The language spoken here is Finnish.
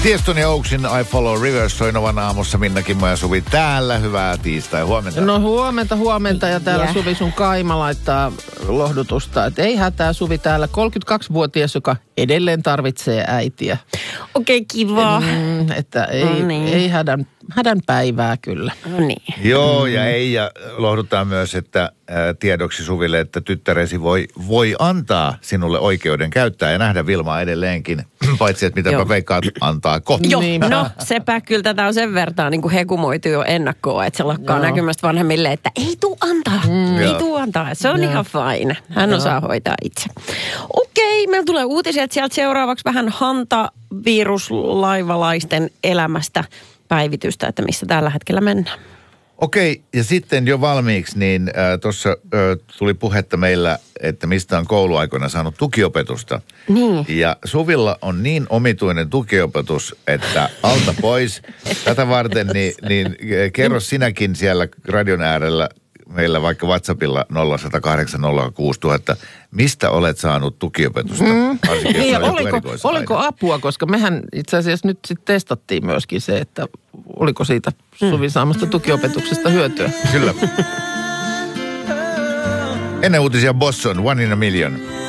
Tieston ja Oaksin I Follow Rivers soi Novan aamussa. Minna, Kimmo ja Suvi täällä. Hyvää tiistai. Huomenta. No huomenta. Ja täällä Suvi sun kaima laittaa lohdutusta. Että ei hätää, Suvi täällä 32-vuotias, joka edelleen tarvitsee äitiä. Okei, kiva. Että ei hädän päivää kyllä. No niin. Joo, ja Eija lohduttaa myös, että tiedoksi Suville, että tyttäresi voi antaa sinulle oikeuden käyttää ja nähdä Vilmaa edelleenkin. Paitsi, että mitäpä veikkaat antaako. Joo, no sepä kyllä tätä on sen vertaan niin kuin hekumoitu jo ennakkoon, että se lakkaa näkymästä vanhemmille, että ei tuu antaa, ei tuu antaa. Se on ihan fine. Hän osaa hoitaa itse. Okei, meillä tulee uutisia, että sieltä seuraavaksi vähän hantaviruslaivalaisten elämästä päivitystä, että missä tällä hetkellä mennään. Okei, ja sitten jo valmiiksi, niin tuossa tuli puhetta meillä, että mistä on kouluaikoina saanut tukiopetusta. Niin. Ja Suvilla on niin omituinen tukiopetus, että alta pois. Tätä varten, niin kerro sinäkin siellä radion äärellä, meillä vaikka WhatsAppilla 0806000, mistä olet saanut tukiopetusta? Niin, oliko apua, koska mehän itse asiassa nyt sitten testattiin myöskin se, että oliko siitä Suvin saamasta tukiopetuksesta hyötyä. Kyllä. Ennen uutisia Boston, One in a Million.